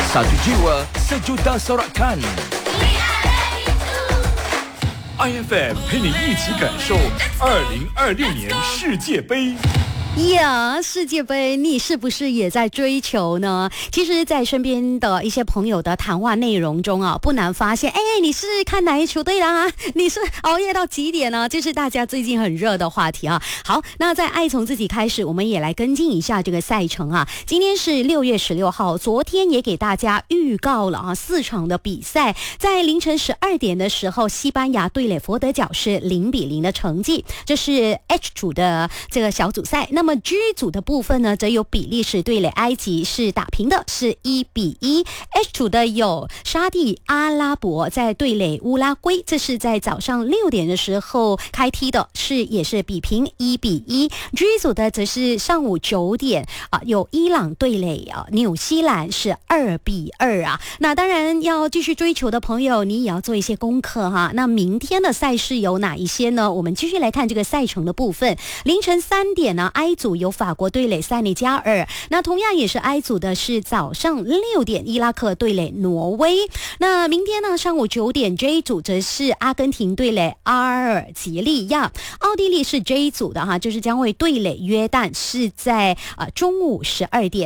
Satu jiwa, sejuta sorakan. IFM 陪你一起感受2026年世界杯。 呀，世界杯你是不是也在追求呢？其实在身边的一些朋友的谈话内容中啊，不难发现，你是看哪一球队啦？你是熬夜到几点呢？这是大家最近很热的话题啊。好，那在爱从自己开始，我们也来跟进一下这个赛程啊。今天是6月16号，昨天也给大家预告了啊，4场的比赛，在凌晨12点的时候，西班牙对垒佛得角是0-0的成绩，这是 H 组的这个小组赛。那么 G 组的部分呢，则有比利时对垒埃及是打平的，是1-1。H 组的有沙地阿拉伯在对垒乌拉圭，这是在早上6点的时候开踢的，也是比平1-1。G 组的则是上午9点有伊朗对垒纽西兰是2-2啊。那当然要继续追求的朋友，你也要做一些功课哈。那明天的赛事有哪一些呢？我们继续来看这个赛程的部分。凌晨3点呢，I 组有法国对垒塞内加尔，那同样也是 I 组的是早上6点伊拉克对垒挪威。那明天呢上午9点 J 组则是阿根廷对垒阿尔及利亚，奥地利是 J 组的哈，就是将会对垒约旦，是在中午12点。